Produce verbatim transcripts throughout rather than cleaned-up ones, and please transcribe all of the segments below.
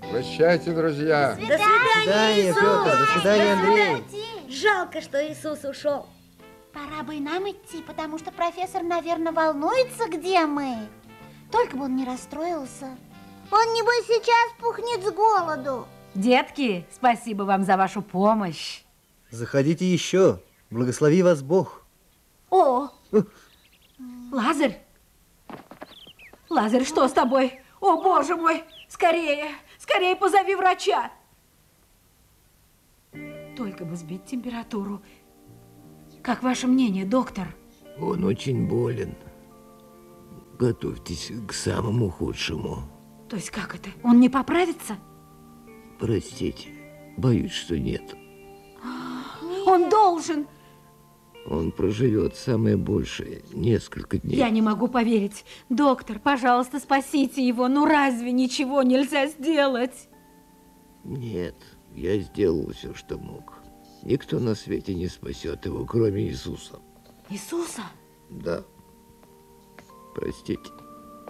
Прощайте, друзья. До свидания, Иисус. Петр. До свидания, Андрей. Жалко, что Иисус ушел. Пора бы и нам идти, потому что профессор, наверное, волнуется, где мы. Только бы он не расстроился. Он, небось, сейчас пухнет с голоду. Детки, спасибо вам за вашу помощь. Заходите еще. Благослови вас Бог. О, Лазарь. Лазарь, что с тобой? О, боже мой, скорее, скорее позови врача. Только бы сбить температуру. Как ваше мнение, доктор? Он очень болен. Готовьтесь к самому худшему. То есть как это? Он не поправится? Простите, боюсь, что нет. Он должен. Он проживет самое большее несколько дней. Я не могу поверить. Доктор, пожалуйста, спасите его. Ну разве ничего нельзя сделать? Нет, я сделал все, что мог. Никто на свете не спасет его, кроме Иисуса. Иисуса? Да. Простите.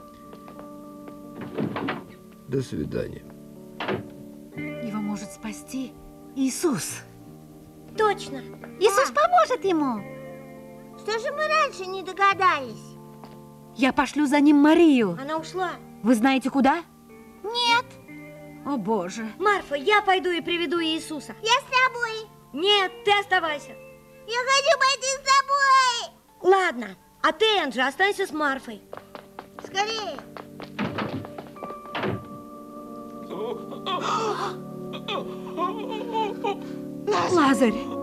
До свидания. Его может спасти Иисус. Точно. Иисус поможет ему. Что же мы раньше не догадались? Я пошлю за ним Марию. Она ушла. Вы знаете, куда? Нет. О, Боже. Марфа, я пойду и приведу Иисуса. Я с тобой. Нет, ты оставайся. Я хочу пойти с тобой. Ладно, а ты, Энджи, останься с Марфой. Скорее. Лазарь.